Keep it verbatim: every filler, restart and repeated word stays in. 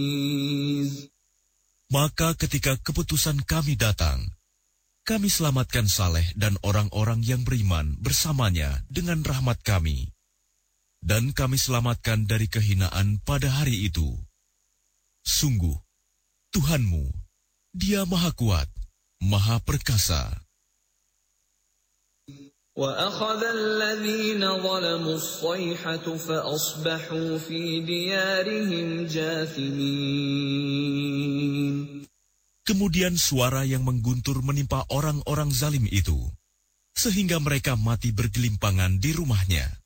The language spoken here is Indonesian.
Maka ketika keputusan kami datang, kami selamatkan Saleh dan orang-orang yang beriman bersamanya dengan rahmat kami. Dan kami selamatkan dari kehinaan pada hari itu. Sungguh, Tuhanmu, Dia Maha Kuat, Maha Perkasa. وَأَخَذَ الَّذِينَ ظَلَمُوا الصَّيْحَةُ فَأَصْبَحُوا فِي دِيَارِهِمْ جَاثِمِينَ. Kemudian suara yang mengguntur menimpa orang-orang zalim itu, sehingga mereka mati bergelimpangan di rumahnya.